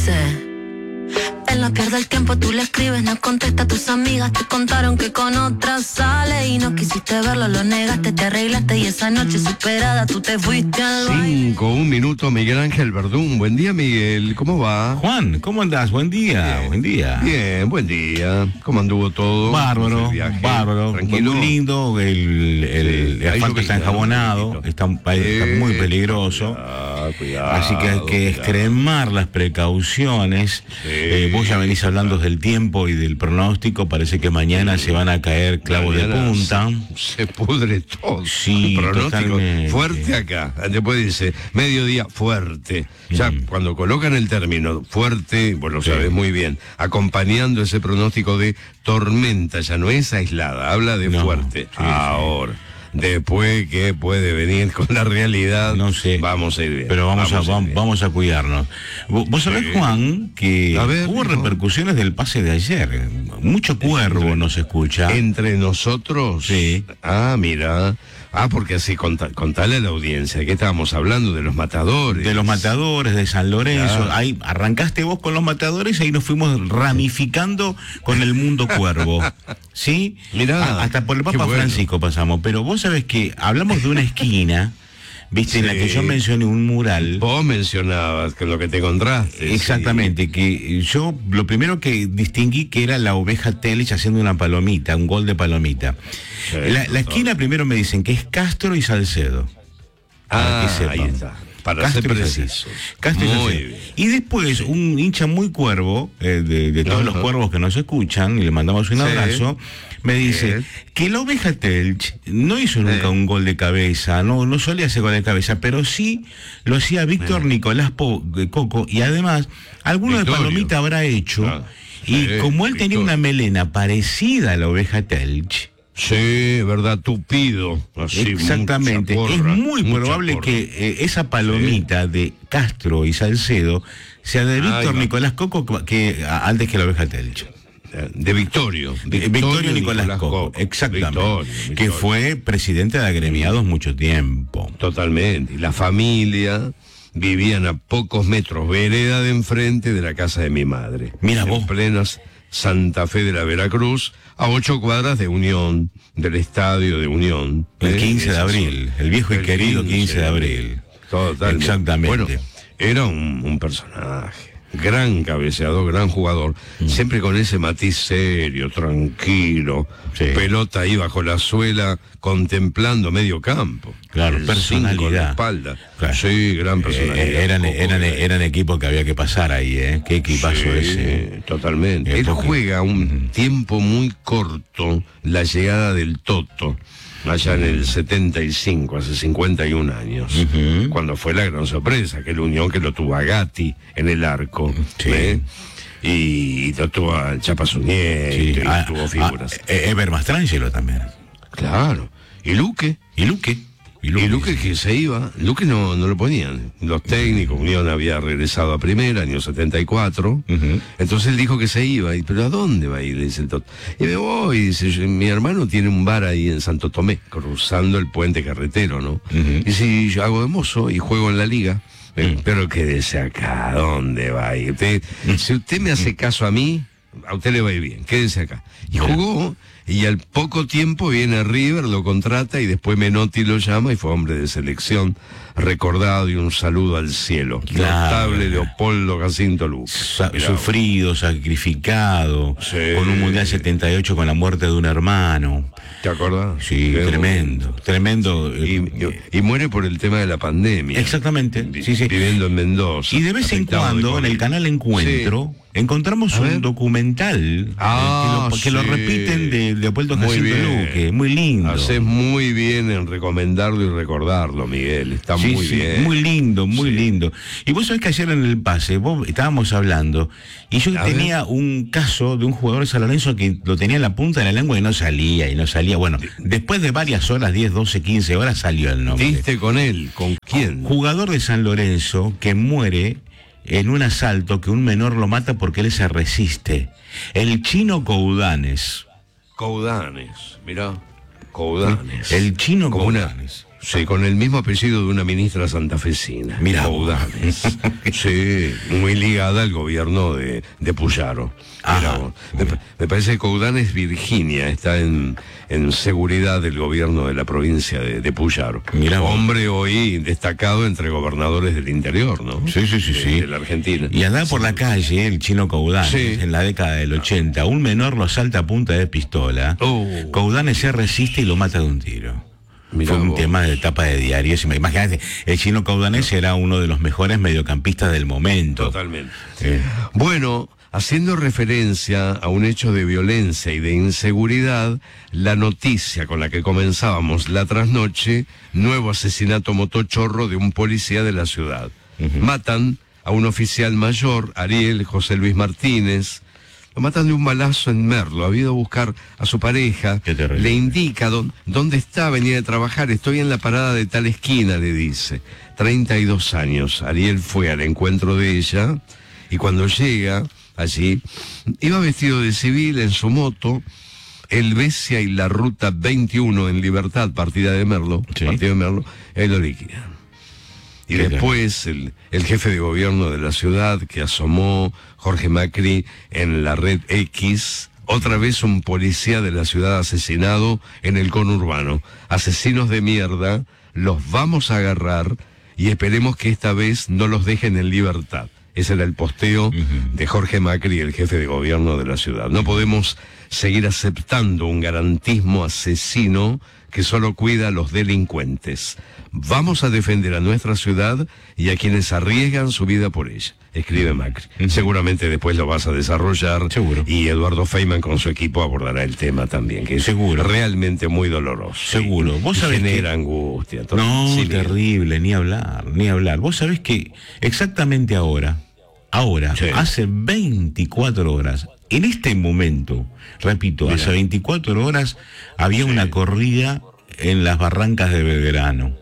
dice: él no pierde el tiempo, tú le escribes, no contesta. Tus amigas te contaron que con otras sale y no quisiste verlo, lo negaste, te arreglaste y esa noche superada tú te fuiste al baile. 1 minuto, Miguel Ángel Verdún. Buen día, Miguel, ¿cómo va? Juan, ¿cómo andás? Buen día, Bien. buen día. Bien, buen día. ¿Cómo anduvo todo? Bárbaro, Tranquilo. muy lindo, el ahí asfalto yo está vi, enjabonado, está muy peligroso. Cuidado, Así que hay que extremar las precauciones. Vos ya venís hablando del tiempo y del pronóstico. Parece que mañana se van a caer clavos de Mañana punta. Se pudre todo. Sí, El pronóstico totalmente. fuerte acá. Después dice, mediodía fuerte. Ya cuando colocan el término fuerte, vos lo sabés muy bien, acompañando ese pronóstico de tormenta, ya no es aislada, habla de fuerte. Ahora. Después, ¿qué puede venir con la realidad? No sé. Vamos a ir bien. Pero vamos a cuidarnos. Vos sabés, Juan, que hubo repercusiones del pase de ayer. Mucho cuervo nos escucha. ¿Entre nosotros? Sí. Ah, mira. Porque así, contale a la audiencia, ¿qué estábamos hablando? De los matadores. De los matadores, de San Lorenzo. Claro. Ahí arrancaste vos con los matadores y ahí nos fuimos ramificando con el mundo cuervo. ¿Sí? Mirá, hasta por el Papa qué bueno. Francisco pasamos. Pero vos sabés que hablamos de una esquina, viste, en la que yo mencioné un mural. Vos mencionabas con lo que te encontraste. Exactamente, que yo lo primero que distinguí que era la oveja Telich haciendo una palomita, un gol de palomita. Sí, La esquina primero me dicen que es Castro y Salcedo. Ah, que ahí está. Para Castro ser y precisos. Castro y Muy Salcedo. bien. Y después un hincha muy cuervo, de todos los cuervos que nos escuchan, y le mandamos un abrazo, me dice que la oveja Telch no hizo nunca un gol de cabeza, no solía hacer gol de cabeza, pero sí lo hacía Víctor Nicolás Coco, y además alguno de palomita habrá hecho, y como él tenía una melena parecida a la oveja Telch. Sí, verdad, tupido. Así, exactamente, porra, es muy probable que esa palomita de Castro y Salcedo sea de Víctor Nicolás Coco antes que la oveja Telch. De Victorio Nicolás Coco, exactamente, que fue presidente de agremiados mucho tiempo. Totalmente, y la familia vivían a pocos metros, vereda de enfrente de la casa de mi madre. Mira vos. En plenas Santa Fe de la Veracruz, a 8 cuadras de Unión, del estadio de Unión. El 15 de abril, el viejo y querido 15 de abril. Totalmente. Exactamente. Bueno, era un personaje. Gran cabeceador, gran jugador, siempre con ese matiz serio, tranquilo, pelota ahí bajo la suela, contemplando medio campo. Claro, personalidad. En la espalda. Claro. Sí, gran personalidad. Eran equipos que había que pasar ahí, qué equipazo ese. Totalmente. Él juega un tiempo muy corto la llegada del Toto, allá en el 75, hace 51 años, cuando fue la gran sorpresa, que la Unión que lo tuvo a Gatti en el arco, y lo tuvo a Chapa Suñé, y tuvo figuras. Ever Mastrangelo también. Claro. ¿Y Luque? Y Luque Que se iba, Luque no lo ponían. Los técnicos, Unión había regresado a primera, año 74. Entonces él dijo que se iba. ¿Pero a dónde va a ir? Dice el Toto. Y me voy, dice, mi hermano tiene un bar ahí en Santo Tomé, cruzando el puente carretero, ¿no? Y si yo hago de mozo y juego en la liga, pero quédese acá, ¿a dónde va a ir? Si usted me hace caso a mí, a usted le va a ir bien, quédese acá. Y jugó. Y al poco tiempo viene River, lo contrata y después Menotti lo llama y fue hombre de selección, recordado, y un saludo al cielo. Notable Leopoldo Jacinto Lucas. Sufrido, sacrificado, con un Mundial 78 con la muerte de un hermano. ¿Te acordás? Sí, tremendo. Y muere por el tema de la pandemia. Exactamente. Viviendo en Mendoza. Y de vez en cuando en el canal Encuentro encontramos un documental que lo repiten de Leopoldo Jacinto Luque. Muy lindo. Haces muy bien en recomendarlo y recordarlo, Miguel. Está muy bien. Muy lindo, muy lindo. Y vos sabés que ayer en el pase, vos estábamos hablando, y yo tenía un caso de un jugador de San Lorenzo que lo tenía en la punta de la lengua y no salía. Bueno, después de varias horas, 10, 12, 15 horas, salió el nombre. ¿Diste con él? ¿Con quién? Jugador de San Lorenzo que muere en un asalto, que un menor lo mata porque él se resiste. El Chino Coudanes. Mirá. Coudanes. El Chino Coudanes. Sí, con el mismo apellido de una ministra santafesina. Mira, Coudanes. Sí, muy ligada al gobierno de Puyaro. Me parece que Coudanes, Virginia, está en seguridad del gobierno de la provincia de Puyaro. Mira, hombre hoy destacado entre gobernadores del interior, ¿no? Sí. De la Argentina. Y andaba por la calle, el chino Coudanes, en la década del 80. Un menor lo asalta a punta de pistola. Coudanes se resiste y lo mata de un tiro. Fue un tema de tapa de diarios. Imagínate, el chino Coudanes era uno de los mejores mediocampistas del momento. Totalmente. Bueno, haciendo referencia a un hecho de violencia y de inseguridad, la noticia con la que comenzábamos la trasnoche: nuevo asesinato motochorro de un policía de la ciudad. Matan a un oficial mayor, Ariel José Luis Martínez. Lo matan de un balazo en Merlo. Ha ido a buscar a su pareja. Le indica dónde está, venía de trabajar. Estoy en la parada de tal esquina, le dice. 32 años. Ariel fue al encuentro de ella y cuando llega allí, iba vestido de civil en su moto. Helvecia y la ruta 21 en Libertad, partida de Merlo, partido de Merlo, él lo liquida. Y después el jefe de gobierno de la ciudad que asomó, Jorge Macri, en la red X, otra vez un policía de la ciudad asesinado en el conurbano. Asesinos de mierda, los vamos a agarrar y esperemos que esta vez no los dejen en libertad. Ese era el posteo de Jorge Macri, el jefe de gobierno de la ciudad. No podemos seguir aceptando un garantismo asesino que solo cuida a los delincuentes. Vamos a defender a nuestra ciudad y a quienes arriesgan su vida por ella, escribe Macri. Seguramente después lo vas a desarrollar. Seguro. Y Eduardo Feynman con su equipo abordará el tema también, que es realmente muy doloroso. Seguro. Vos sabés genera angustia. No, terrible, ni hablar. Vos sabés que exactamente ahora, hace 24 horas, en este momento, repito, hace 24 horas había una corrida en las barrancas de Belgrano.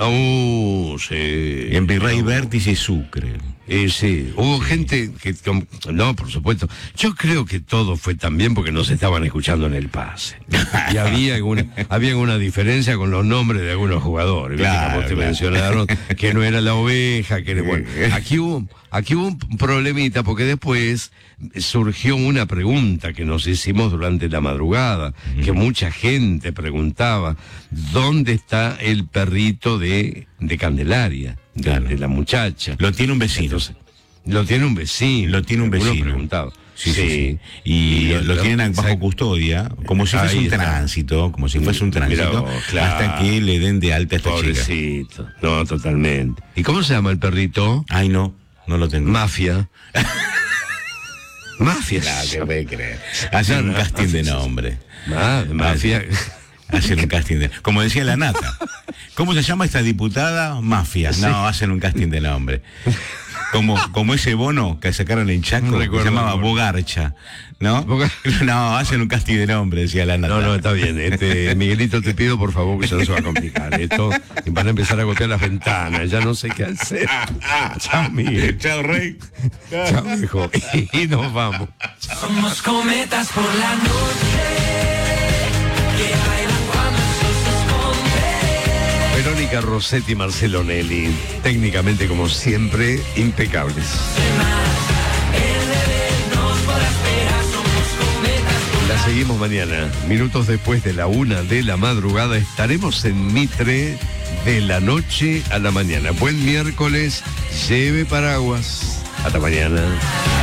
En Virrey Vértice y Sucre. Sí, hubo gente que... No, por supuesto. Yo creo que todo fue también porque nos estaban escuchando en el pase. Y había alguna diferencia con los nombres de algunos jugadores. Claro, te mencionaron que no era la oveja, que... Bueno, aquí hubo un problemita porque después surgió una pregunta que nos hicimos durante la madrugada, que mucha gente preguntaba: ¿dónde está el perrito de Candelaria? De la muchacha. Lo tiene un vecino. Entonces, lo tiene un vecino. Preguntaba. Sí. Y lo tienen bajo custodia, como si fuese un tránsito, hasta que le den de alta a esta pobrecito. Chica. No, totalmente. ¿Y cómo se llama el perrito? Ay, no lo tengo. Mafia. Mafia. Claro, que puede creer. Hacen un casting de nombre. Mafia. Hacen un casting de... Como decía la Nata. ¿Cómo se llama esta diputada? Mafia. Sí. No, hacen un casting de nombre. Como ese Bono que sacaron en Chaco, que se llamaba Bogarcha, ¿no? No, hacen un casting de nombre, decía la Nata. No, está bien. Miguelito, te pido por favor que ya no se va a complicar esto. Van a empezar a golpear las ventanas, ya no sé qué hacer. Chao, Miguel. Chao, Rey. Chao, hijo. Y nos vamos. Somos cometas por la noche. Verónica Rossetti y Marcelo Nelly, técnicamente como siempre, impecables. La seguimos mañana, minutos después de la 1 de la madrugada, estaremos en Mitre de la noche a la mañana. Buen miércoles, lleve paraguas. Hasta mañana.